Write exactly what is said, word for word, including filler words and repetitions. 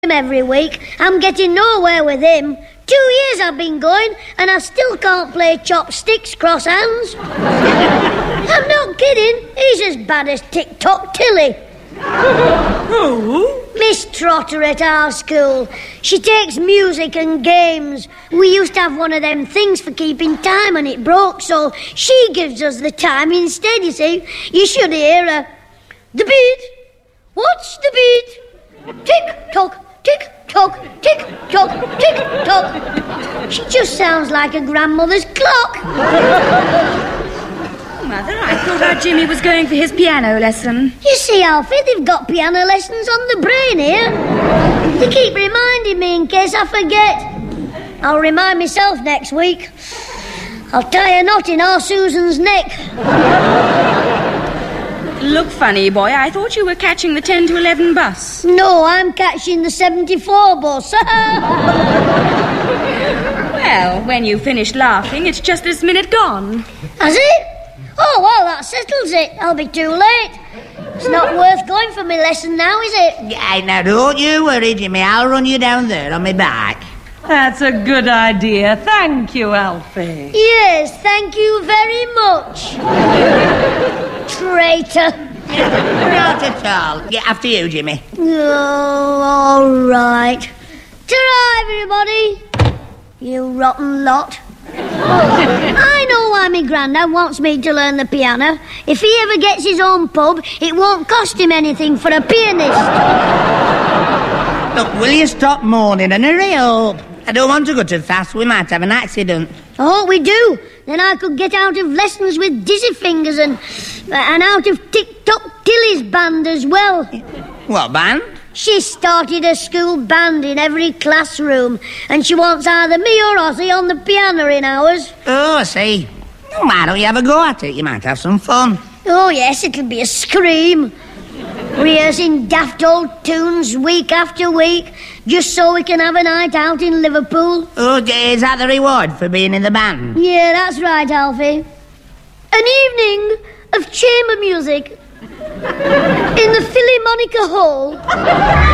him every week. I'm getting nowhere with him. Two years I've been going, and I still can't play chopsticks cross hands. I'm not kidding. He's as bad as Tick-Tock Tilly. Who? Miss Trotter at our school. She takes music and games. We used to have one of them things for keeping time, and it broke, so she gives us the time instead, you see. You should hear her. The beat. What's the beat? Tick-tock, tick-tock, tick-tock, tick-tock. She just sounds like a grandmother's clock. Mother, I thought our Jimmy was going for his piano lesson. You see, Alfie, they've got piano lessons on the brain here. They keep reminding me in case I forget. I'll remind myself next week. I'll tie a knot in our Susan's neck. Look funny, boy. I thought you were catching the ten to eleven bus. No, I'm catching the seventy-four bus. Well, when you finished laughing, it's just this minute gone. Has it? Oh, well, that settles it. I'll be too late. It's not worth going for my lesson now, is it? Yeah, now don't you worry, Jimmy. I'll run you down there on my back. That's a good idea. Thank you, Alfie. Yes, thank you very much. Traitor. Not at all. Yeah, after you, Jimmy. Oh, all right. Ta-ra, everybody. You rotten lot. I know why my grandad wants me to learn the piano. If he ever gets his own pub, it won't cost him anything for a pianist. Look, will you stop moaning and hurry up? I don't want to go too fast. We might have an accident. Oh, we do. Then I could get out of lessons with dizzy fingers and and out of Tick-Tock Tilly's band as well. What band? She started a school band in every classroom, and she wants either me or Ozzy on the piano in ours. Oh, I see. Why don't you have a go at it? You might have some fun. Oh, yes, it'll be a scream. Rehearsing daft old tunes week after week, just so we can have a night out in Liverpool. Oh, is that the reward for being in the band? Yeah, that's right, Alfie. An evening of chamber music in the Philharmonica Hall.